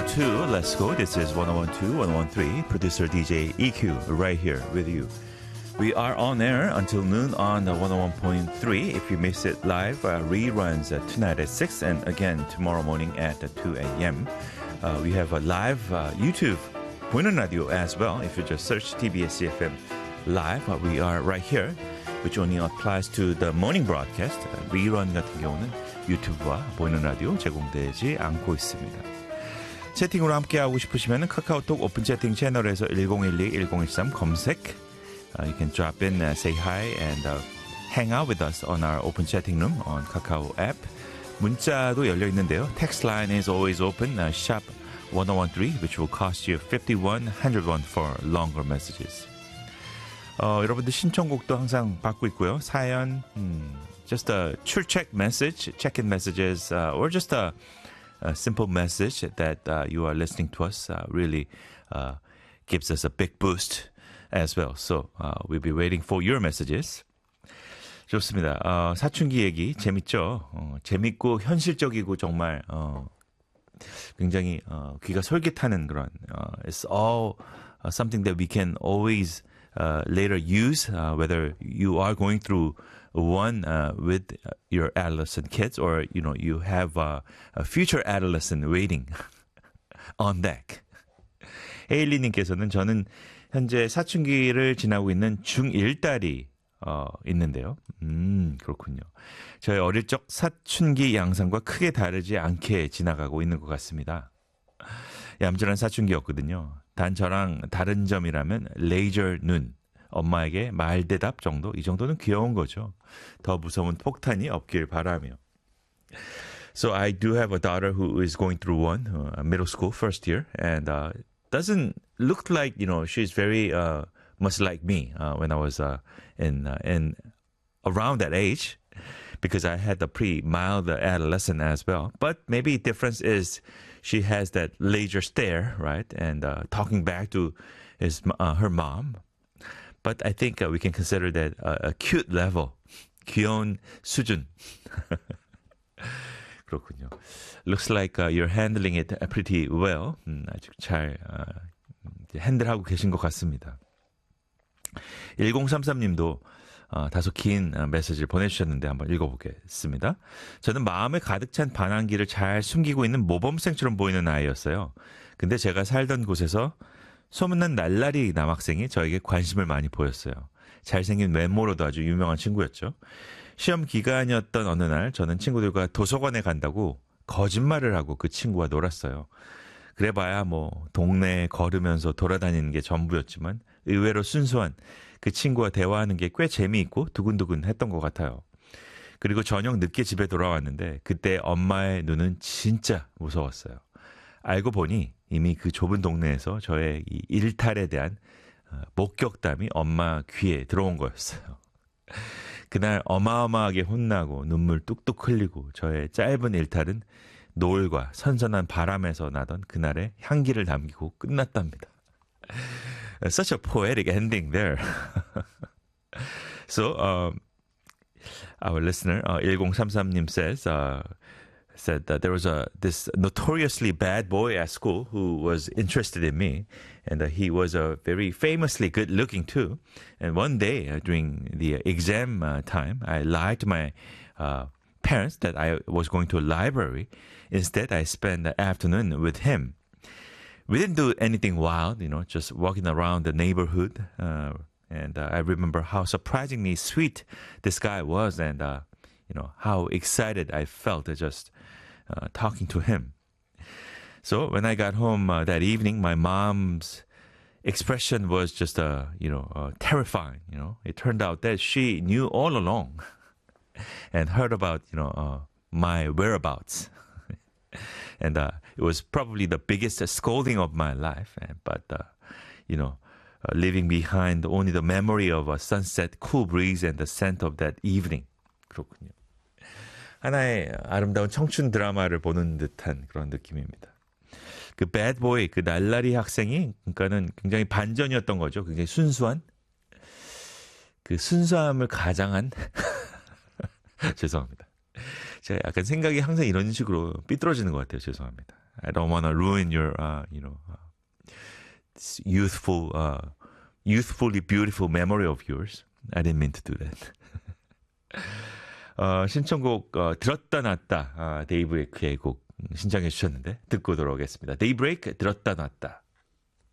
1012, let's go. This is 1012, 1013, producer DJ EQ right here with you. We are on air until noon on the 101.3. If you miss it live, reruns tonight at 6 and again tomorrow morning at 2 a.m. We have a live YouTube 보이는 라디오 as well. If you just search TBS EFM live, we are right here, which only applies to the morning broadcast. rerun 같은 경우는 유튜브와 보이는 라디오 제공되지 않고 있습니다. 채팅으로 함께하고 싶으시면 카카오톡 오픈 채팅 채널에서 1012-1013 검색. You can drop in, say hi, and hang out with us on our open chatting room on Kakao app. 문자도 열려 있는데요. Text line is always open, sharp 1013, which will cost you 51-101 for longer messages. 여러분들 신청곡도 항상 받고 있고요. 사연, just a 출첵 message, check-in messages, or just a simple message that you are listening to us really gives us a big boost as well. So we'll be waiting for your messages. 좋습니다. 사춘기 얘기 재밌죠? 재밌고 현실적이고 정말 굉장히 귀가 솔깃하는 그런 it's all something that we can always later use whether you are going through one with your adolescent kids or you have a future adolescent waiting on deck. 헤일리님께서는 저는 현재 사춘기를 지나고 있는 중1 딸이 있는데요. 그렇군요. 저의 어릴 적 사춘기 양상과 크게 다르지 않게 지나가고 있는 것 같습니다. 얌전한 사춘기였거든요. 단 저랑 다른 점이라면 레이저 눈, 엄마에게 말대답 정도, 이 정도는 귀여운 거죠. 더 무서운 폭탄이 없길 바라며. So I do have a daughter who is going through one, middle school, first year, and doesn't look like, she's very much like me when I was in around that age, because I had the pretty mild adolescent as well. But maybe difference is she has that laser stare, right? And talking back to her mom. But I think we can consider that a cute level, 귀여운 수준. 그렇군요. Looks like you're handling it pretty well. 아주 잘 핸들하고 계신 것 같습니다. 1033님도 다소 긴 메시지를 보내주셨는데 한번 읽어보겠습니다. 저는 마음에 가득 찬 반항기를 잘 숨기고 있는 모범생처럼 보이는 아이였어요. 근데 제가 살던 곳에서 소문난 날라리 남학생이 저에게 관심을 많이 보였어요. 잘생긴 외모로도 아주 유명한 친구였죠. 시험 기간이었던 어느 날 저는 친구들과 도서관에 간다고 거짓말을 하고 그 친구와 놀았어요. 그래봐야 동네에 걸으면서 돌아다니는 게 전부였지만 의외로 순수한 그 친구와 대화하는 게 꽤 재미있고 두근두근 했던 것 같아요. 그리고 저녁 늦게 집에 돌아왔는데 그때 엄마의 눈은 진짜 무서웠어요. 알고 보니 이미 그 좁은 동네에서 저의 이 일탈에 대한 목격담이 엄마 귀에 들어온 거였어요. 그날 어마어마하게 혼나고 눈물 뚝뚝 흘리고 저의 짧은 일탈은 노을과 선선한 바람에서 나던 그날의 향기를 남기고 끝났답니다. Such a poetic ending there. So, our listener, 1033님 said that there was this notoriously bad boy at school who was interested in me, and he was very famously good looking too. And one day during the exam time, I lied to my parents that I was going to a library. Instead, I spent the afternoon with him. We didn't do anything wild, just walking around the neighborhood. And I remember how surprisingly sweet this guy was, and how excited I felt just talking to him. So when I got home that evening, my mom's expression was just terrifying. It turned out that she knew all along and heard about my whereabouts. And it was probably the biggest scolding of my life. But leaving behind only the memory of a sunset, cool breeze, and the scent of that evening. 그렇군요. 하나의 아름다운 청춘 드라마를 보는 듯한 그런 느낌입니다. 그 배드보이, 그 날라리 학생이 그러니까는 굉장히 반전이었던 거죠. 굉장히 순수한, 그 순수함을 가장한 죄송합니다. 제가 약간 생각이 항상 이런 식으로 삐뚤어지는 것 같아요. 죄송합니다. I don't want to ruin your, youthfully beautiful memory of yours. I didn't mean to do that. 신청곡 들었다 놨다 데이브레이크의 곡 신청해 주셨는데 듣고 돌아오겠습니다. 데이브레이크 들었다 놨다.